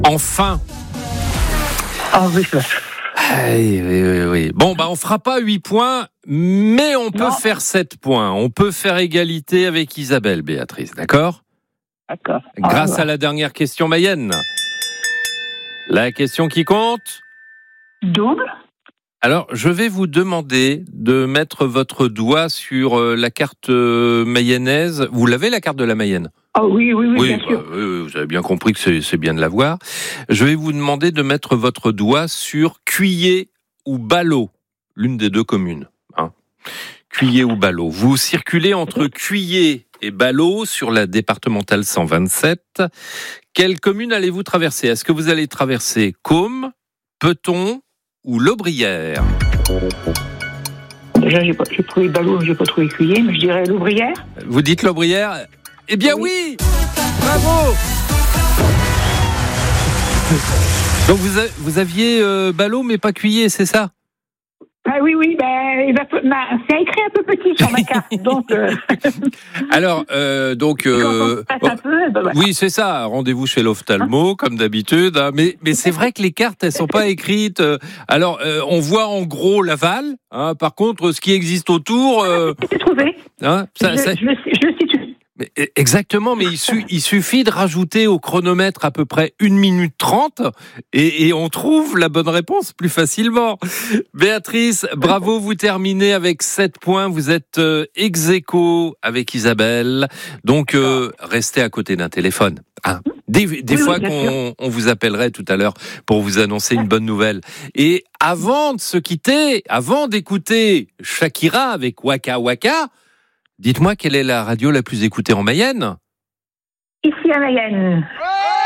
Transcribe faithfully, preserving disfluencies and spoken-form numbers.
Enfin. Ah oui, ça. Oui, oui, oui, oui. Bon, bah, on fera pas huit points, mais on peut Non. faire sept points. On peut faire égalité avec Isabelle, Béatrice, d'accord ? D'accord. Grâce Ah, à la dernière question Mayenne. La question qui compte ? double. Alors, je vais vous demander de mettre votre doigt sur euh, la carte euh, mayonnaise. Vous l'avez, la carte de la Mayenne ? Ah oui, oui, oui, Oui, bien bah, sûr. oui, oui, vous avez bien compris que c'est, c'est bien de l'avoir. Je vais vous demander de mettre votre doigt sur Cuillé ou Ballot, l'une des deux communes. Hein. Cuillé ou Ballot. Vous circulez entre Cuillé et Ballot sur la départementale cent vingt-sept. Quelle commune allez-vous traverser ? Est-ce que vous allez traverser Côme, Peton ou l'Aubrière ? Déjà, j'ai, pas, j'ai trouvé Ballot, j'ai pas trouvé Cuillé, mais je dirais l'Aubrière. Vous dites l'Aubrière ? Eh bien oui, Oui. Bravo. Donc vous, a, vous aviez euh, Ballot mais pas Cuillé, c'est ça ? Ah oui, oui, ben, il va, ma, c'est écrit un peu petit sur ma carte, donc... Euh, Alors, euh, donc... Euh, quand on se passe un peu, ben voilà. oui, c'est ça, rendez-vous chez l'ophtalmo, comme d'habitude. Hein, mais, mais c'est vrai que les cartes, elles sont pas écrites. Euh, alors, euh, on voit en gros l'aval. Hein, par contre, ce qui existe autour... Euh, J'ai trouvé. hein, ça, je, ça, je, le, je le situe. mais, exactement, mais il, su, il suffit de rajouter au chronomètre à peu près une minute trente et, et on trouve la bonne réponse plus facilement. Béatrice, bravo, vous terminez avec sept points. Vous êtes euh, ex aequo avec Isabelle. Donc, euh, restez à côté d'un téléphone. Hein. Des, des oui, fois oui, qu'on on vous appellerait tout à l'heure pour vous annoncer une bonne nouvelle. Et avant de se quitter, avant d'écouter Shakira avec Waka Waka, dites-moi quelle est la radio la plus écoutée en Mayenne ? Ici à Mayenne.